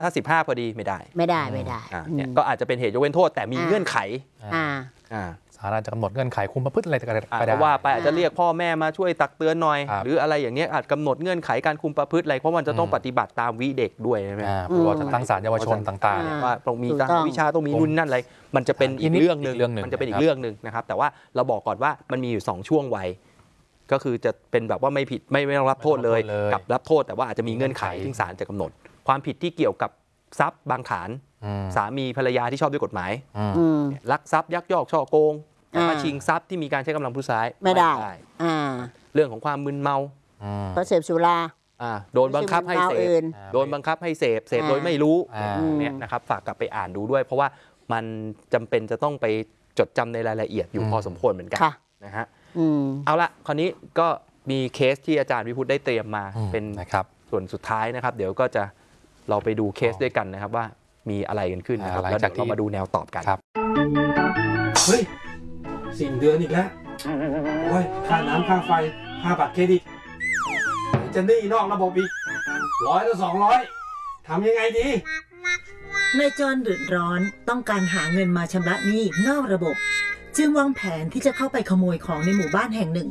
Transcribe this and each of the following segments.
ถ้า15พอดีไม่ได้เนี่ยก็อาจจะเป็นเหตุยกเว้นโทษแต่มีเงื่อนไขศาลอาจจะกำหนดเงื่อนไขคุมประพฤติอะไรก็ได้ว่าไปอาจจะเรียกพ่อแม่มาช่วยตักเตือนหน่อยหรืออะไรอย่างเงี้ยอาจกำหนดเงื่อนไขการคุมประพฤติอะไรเพราะมันจะต้องปฏิบัติตามวิเด็กด้วยใช่ไหมเพราะว่าจะตั้งศาลเยาวชนต่างๆว่าต้องมีการวิชาต้องมีนู่นนั่นอะไรมันจะเป็นอีกเรื่องนึงมันจะเป็นอีกเรื่องนึงนะครับแต่ว่าเราบอกก่อนว่ามันมีอยู่2ช่วงวัยก็คือจะเป็นแบบว่าไม่ผิดไม่ต้องรับโทษเลยกับรับโทษแต่ว่าอาจจะมีเงื่อนไขที่ศาลจะกำหนดความผิดที่เกี่ยวกับทรัพย์บางฐานสามีภรรยาที่ชอบด้วยกฎหมายลักทรัพย์ยักยอกช่อโกงมาชิงทรัพย์ที่มีการใช้กำลังผู้ร้ายไม่ได้เรื่องของความมึนเมาก็เสพสุราโดนบังคับให้เสพโดยไม่รู้เนี่ยนะครับฝากกลับไปอ่านดูด้วยเพราะว่ามันจำเป็นจะต้องไปจดจำในรายละเอียดอยู่พอสมควรเหมือนกันนะฮะเอาละคราวนี้ก็มีเคสที่อาจารย์วิพุทธได้เตรียมมาเป็นส่วนสุดท้ายนะครับเดี๋ยวก็จะเราไปดูเคสด้วยกันนะครับว่ามีอะไรกันขึ้นนะครับแล้วเดี๋ยวเรามาดูแนวตอบกันเฮ้ยสิ้นเดือนอีกแล้วโอ้ยค่าน้ำค่าไฟค่าบัตรเครดิตจะหนี้นอกระบบอีก100 ละ 200ทำยังไงดีนายจรเดือดร้อนต้องการหาเงินมาชำระหนี้นอกระบบจึงวางแผนที่จะเข้าไปขโมยของในหมู่บ้านแห่งหนึ่ง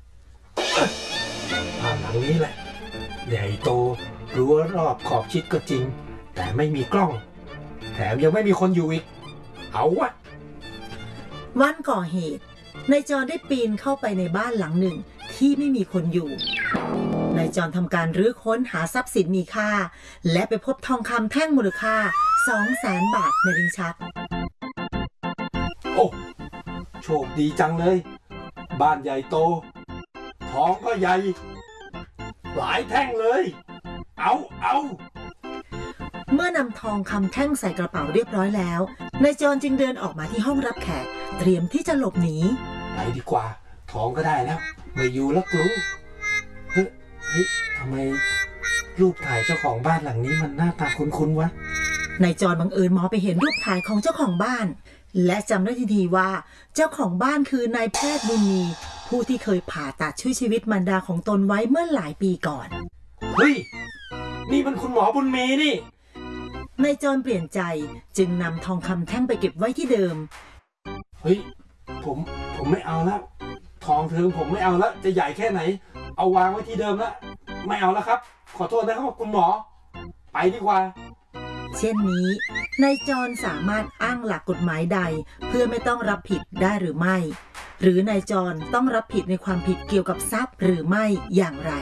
บ้านหลังนี้แหละใหญ่โตรั้วรอบขอบชิดก็จริงแต่ไม่มีกล้องแถมยังไม่มีคนอยู่อีกเอาวะวันก่อเหตุนายจรได้ปีนเข้าไปในบ้านหลังหนึ่งที่ไม่มีคนอยู่นายจรทำการรื้อค้นหาทรัพย์สินมีค่าและไปพบทองคำแท่งมูลค่า 200,000 บาทในลิ้นชักโอ้โชคดีจังเลยบ้านใหญ่โตทองก็ใหญ่หลายแท่งเลยเอาเมื่อนำทองคำแท่งใส่กระเป๋าเรียบร้อยแล้วนายจรจึงเดินออกมาที่ห้องรับแขกเตรียมที่จะหลบหนีไปดีกว่าทองก็ได้แล้วไม่อยู่แล้วกรูเฮ้ยทำไมรูปถ่ายเจ้าของบ้านหลังนี้มันหน้าตาคุ้นๆวะนายจรบังเอิญมองไปเห็นรูปถ่ายของเจ้าของบ้านและจำได้ทันทีว่าเจ้าของบ้านคือนายแพทย์บุญมีผู้ที่เคยผ่าตัดช่วยชีวิตมารดาของตนไว้เมื่อหลายปีก่อนเฮ้ยนี่มันคุณหมอบุญมีนี่นายจรเปลี่ยนใจจึงนำทองคำแท่งไปเก็บไว้ที่เดิมเฮ้ยผมไม่เอาแล้วทองเธอผมไม่เอาแล้วจะใหญ่แค่ไหนเอาวางไว้ที่เดิมแล้วไม่เอาแล้วครับขอโทษนะครับคุณหมอไปดีกว่าเช่นนี้นายจรสามารถอ้างหลักกฎหมายใดเพื่อไม่ต้องรับผิดได้หรือไม่หรือนายจรต้องรับผิดในความผิดเกี่ยวกับทรัพย์หรือไม่อย่างไร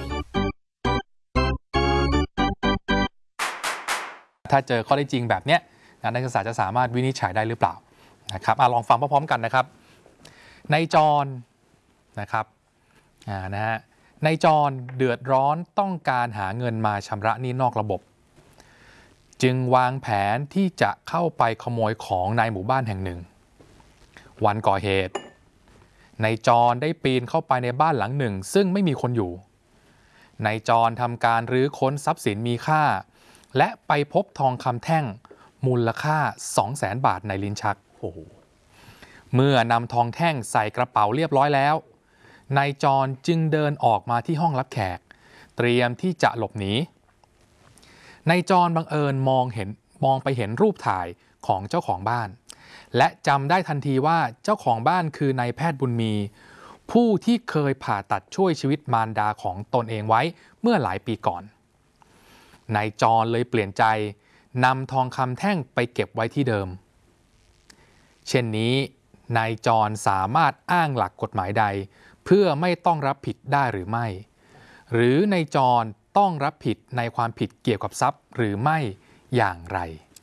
ถ้าเจอข้อเท็จจริงแบบนี้นักศึกษาจะสามารถวินิจฉัยได้หรือเปล่านะครับลองฟังพร้อมๆกันนะครับนายจรนะครับนายจรเดือดร้อนต้องการหาเงินมาชำระหนี้นอกระบบจึงวางแผนที่จะเข้าไปขโมยของในหมู่บ้านแห่งหนึ่งวันก่อเหตุนายจรได้ปีนเข้าไปในบ้านหลังหนึ่งซึ่งไม่มีคนอยู่นายจรทำการรื้อค้นทรัพย์สินมีค่าและไปพบทองคำแท่งมูลค่า 200,000 บาทในลิ้นชักเมื่อนำทองแท่งใส่กระเป๋าเรียบร้อยแล้วนายจรจึงเดินออกมาที่ห้องรับแขกเตรียมที่จะหลบหนีนายจรบังเอิญมองไปเห็นรูปถ่ายของเจ้าของบ้านและจำได้ทันทีว่าเจ้าของบ้านคือนายแพทย์บุญมีผู้ที่เคยผ่าตัดช่วยชีวิตมารดาของตนเองไว้เมื่อหลายปีก่อนนายจรเลยเปลี่ยนใจนำทองคำแท่งไปเก็บไว้ที่เดิมเช่นนี้นายจรสามารถอ้างหลักกฎหมายใดเพื่อไม่ต้องรับผิดได้หรือไม่หรือนายจรต้องรับผิดในความผิดเกี่ยวกับทรัพย์หรือไม่อย่างไร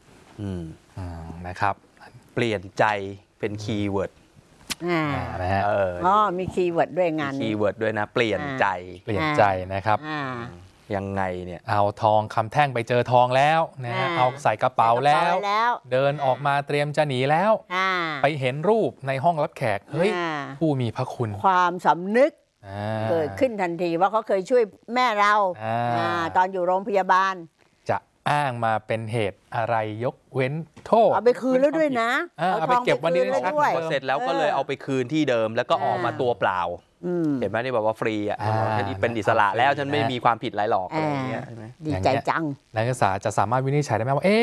นะครับเปลี่ยนใจเป็นคีย์เวิร์ดนะฮะมีคีย์เวิร์ดด้วยงานคีย์เวิร์ดด้วยนะเปลี่ยนใจนะครับยังไงเนี่ยเอาทองคำแท่งไปเจอทองแล้วนะฮะเอาใส่กระเป๋าแล้วเดินออกมาเตรียมจะหนีแล้วไปเห็นรูปในห้องรับแขกเฮ้ยผู้มีพระคุณความสำนึกเกิดขึ้นทันทีว่าเขาเคยช่วยแม่เราตอนอยู่โรงพยาบาลจะอ้างมาเป็นเหตุอะไรยกเว้นโทษเอาไปคืนแล้วด้วยนะเอาไปเก็บวันนี้ได้เสร็จแล้วก็เลยเอาไปคืนที่เดิมแล้วก็ออกมาตัวเปล่าเห็นไหมนี่บอกว่าฟรีเป็นอิสระแล้วฉันไม่มีความผิดอะไรหรอกอะไรอย่างเงี้ยใช่ไหมดีใจจังนักศึกษาจะสามารถวินิจฉัยได้ไหมว่า